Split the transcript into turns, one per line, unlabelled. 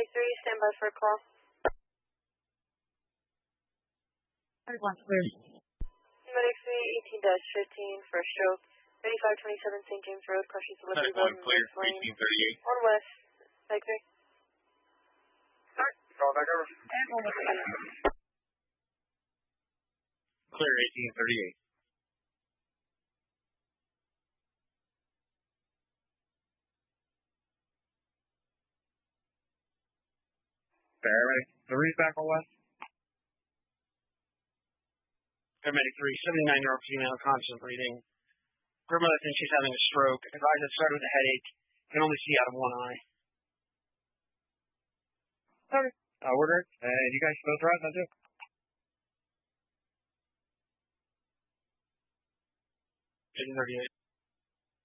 Medic 3, stand by for a call. Medic 3, 18-15 for a stroke. 3527 St. James Road, crossing Liberty Road and West Lane.
1838.
On west. Medic 3.
Alright, call back over.
Clear 1838.
Paramedic 3's back on west.
Paramedic 3, 79-year-old female, constant breathing. Grandmother thinks she's having a stroke. Advised it started with a headache. Can only see out of one eye.
Okay. Order it. You guys both right, that's it.
1838.